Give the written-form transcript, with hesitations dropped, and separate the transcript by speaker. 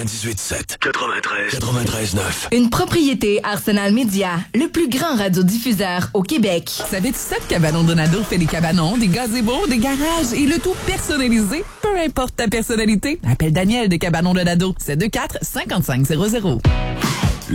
Speaker 1: 98.7. 93.9.
Speaker 2: Une propriété Arsenal Média, le plus grand radiodiffuseur au Québec.
Speaker 3: Savais-tu ça que Cabanon Donado fait des cabanons, des gazebos, des garages et le tout personnalisé? Peu importe ta personnalité, appelle Daniel de Cabanon Donado. C'est 24 55 00.